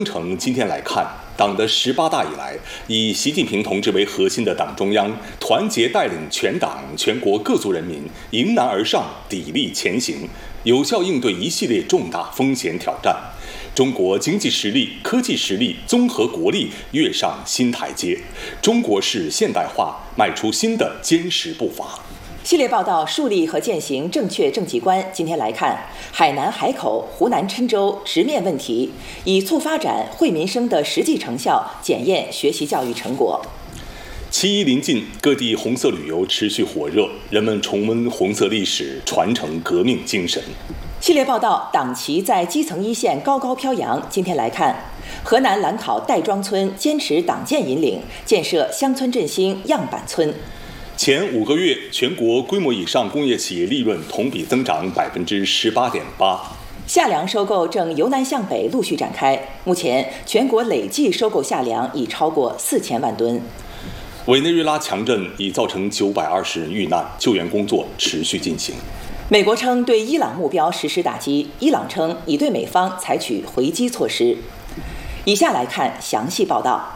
从今天来看，党的18大以来，以习近平同志为核心的党中央团结带领全党全国各族人民迎难而上，砥砺前行，有效应对一系列重大风险挑战。中国经济实力、科技实力、综合国力跃上新台阶，中国式现代化迈出新的坚实步伐。 系列报道树立和践行正确政绩观。今天来看海南海口、湖南郴州直面问题，以促发展、惠民生的实际成效检验学习教育成果。 7·1临近，各地红色旅游持续火热，人们重温红色历史，传承革命精神。 系列报道党旗在基层一线高高飘扬。今天来看河南兰考戴庄村坚持党建引领，建设乡村振兴样板村。 前5个月，全国规模以上工业企业利润同比增长18.8%。 夏粮收购正由南向北陆续展开，目前全国累计收购夏粮已超过4000万吨。 委内瑞拉强震已造成920人遇难，救援工作持续进行。 美国称对伊朗目标实施打击，伊朗称已对美方采取回击措施。以下来看详细报道。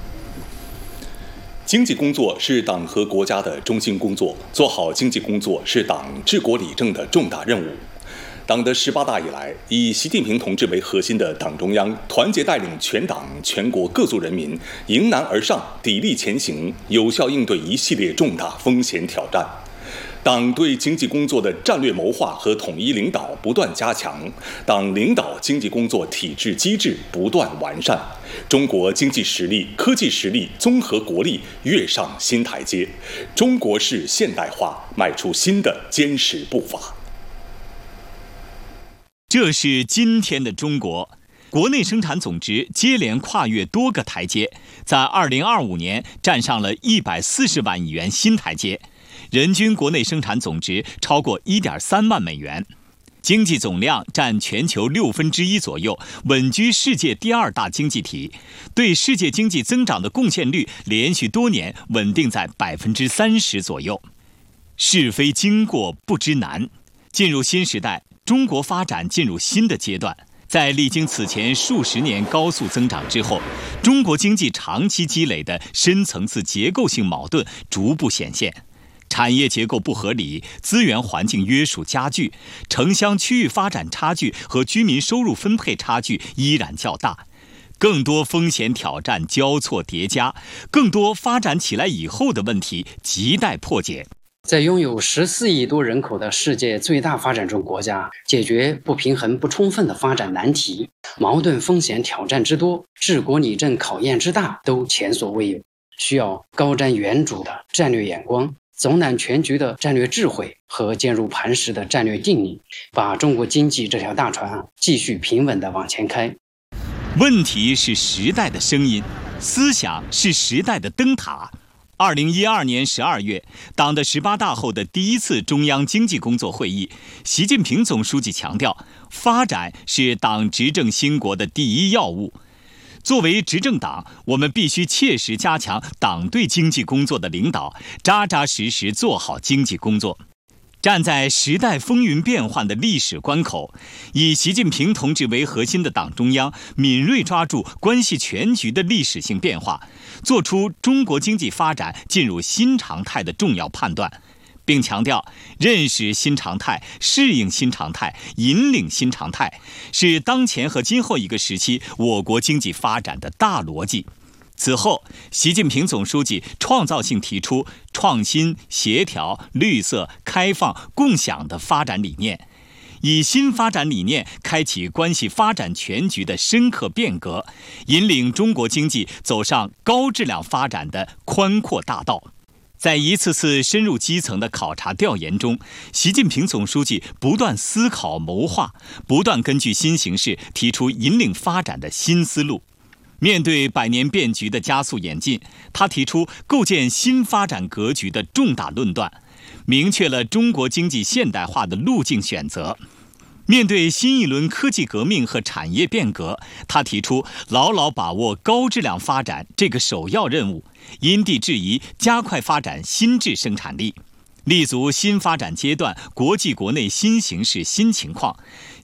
经济工作是党和国家的中心工作，做好经济工作是党治国理政的重大任务。党的18大以来，以习近平同志为核心的党中央团结带领全党全国各族人民迎难而上，砥砺前行，有效应对一系列重大风险挑战。党对经济工作的战略谋划和统一领导不断加强，党领导经济工作体制机制不断完善，中国经济实力、科技实力、综合国力跃上新台阶，中国式现代化迈出新的坚实步伐。 这是今天的中国，国内生产总值接连跨越多个台阶，在2025年站上了140万亿元新台阶。人均国内生产总值超过1.3万美元，经济总量占全球1/6左右，稳居世界第2大经济体，对世界经济增长的贡献率连续多年稳定在30%左右。是非经过不知难，进入新时代，中国发展进入新的阶段。在历经此前数十年高速增长之后，中国经济长期积累的深层次结构性矛盾逐步显现。产业结构不合理，资源环境约束加剧，城乡区域发展差距和居民收入分配差距依然较大，更多风险挑战交错叠加，更多发展起来以后的问题亟待破解。 在拥有14亿多人口的世界最大发展中国家，解决不平衡不充分的发展难题，矛盾风险挑战之多，治国理政考验之大，都前所未有，需要高瞻远瞩的战略眼光，总揽全局的战略智慧和坚如磐石的战略定力，把中国经济这条大船继续平稳地往前开。 问题是时代的声音，思想是时代的灯塔。2012年12月，党的18大后的第一次中央经济工作会议，习近平总书记强调，发展是党执政兴国的第一要务。作为执政党，我们必须切实加强党对经济工作的领导，扎扎实实做好经济工作。站在时代风云变幻的历史关口，以习近平同志为核心的党中央敏锐抓住关系全局的历史性变化，做出中国经济发展进入新常态的重要判断，并强调认识新常态、适应新常态、引领新常态，是当前和今后一个时期我国经济发展的大逻辑。此后，习近平总书记创造性提出创新、协调、绿色、开放、共享的发展理念，以新发展理念开启关系发展全局的深刻变革，引领中国经济走上高质量发展的宽阔大道。在一次次深入基层的考察调研中，习近平总书记不断思考谋划，不断根据新形势提出引领发展的新思路。面对百年变局的加速演进，他提出构建新发展格局的重大论断，明确了中国经济现代化的路径选择。面对新一轮科技革命和产业变革，他提出牢牢把握高质量发展这个首要任务，因地制宜加快发展新质生产力，立足新发展阶段国际国内新形势新情况，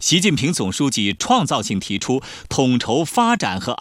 习近平总书记创造性提出统筹发展和